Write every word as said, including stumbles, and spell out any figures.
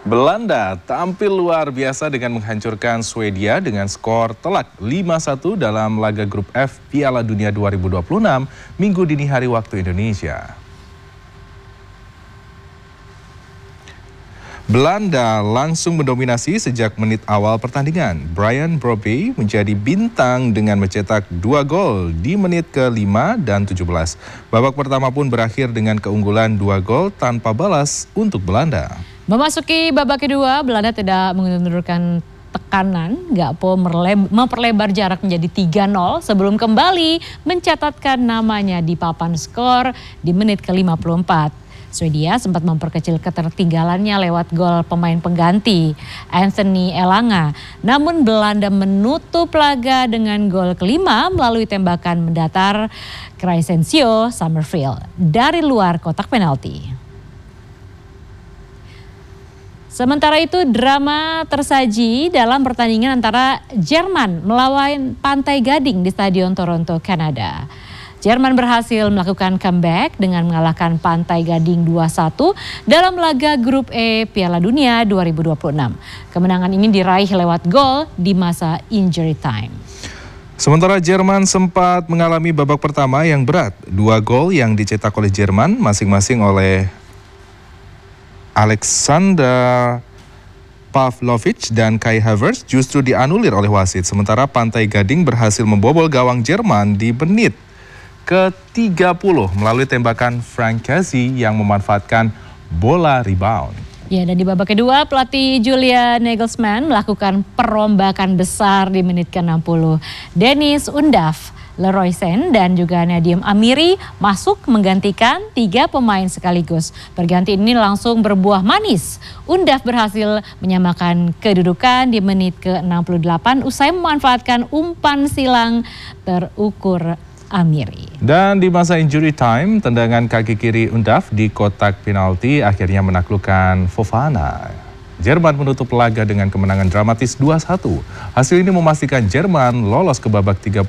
Belanda tampil luar biasa dengan menghancurkan Swedia dengan skor telak lima satu dalam laga grup F Piala Dunia dua ribu dua puluh enam Minggu dini hari waktu Indonesia. Belanda langsung mendominasi sejak menit awal pertandingan. Brian Brobby menjadi bintang dengan mencetak dua gol di menit ke lima dan tujuh belas. Babak pertama pun berakhir dengan keunggulan dua gol tanpa balas untuk Belanda. Memasuki babak kedua, Belanda tidak menurunkan tekanan, Gakpo memperlebar jarak menjadi tiga nol sebelum kembali mencatatkan namanya di papan skor di menit ke lima puluh empat. Swedia sempat memperkecil ketertinggalannya lewat gol pemain pengganti Anthony Elanga. Namun Belanda menutup laga dengan gol kelima melalui tembakan mendatar Crescencio Summerfield dari luar kotak penalti. Sementara itu drama tersaji dalam pertandingan antara Jerman melawan Pantai Gading di Stadion Toronto, Kanada. Jerman berhasil melakukan comeback dengan mengalahkan Pantai Gading dua satu dalam laga grup E Piala Dunia dua ribu dua puluh enam. Kemenangan ini diraih lewat gol di masa injury time. Sementara Jerman sempat mengalami babak pertama yang berat. Dua gol yang dicetak oleh Jerman masing-masing oleh Alexander Pavlovic dan Kai Havertz justru dianulir oleh wasit. Sementara Pantai Gading berhasil membobol gawang Jerman di menit ke tiga puluh melalui tembakan Frank Kessie yang memanfaatkan bola rebound. Ya, dan di babak kedua pelatih Julian Nagelsmann melakukan perombakan besar di menit ke enam puluh. Dennis Undav, Leroy Sane dan juga Nadim Amiri masuk menggantikan tiga pemain sekaligus. Pergantian ini langsung berbuah manis. Undav berhasil menyamakan kedudukan di menit ke enam puluh delapan usai memanfaatkan umpan silang terukur Amiri. Dan di masa injury time, tendangan kaki kiri Undav di kotak penalti akhirnya menaklukkan Fofana. Jerman menutup laga dengan kemenangan dramatis dua satu. Hasil ini memastikan Jerman lolos ke babak tiga puluh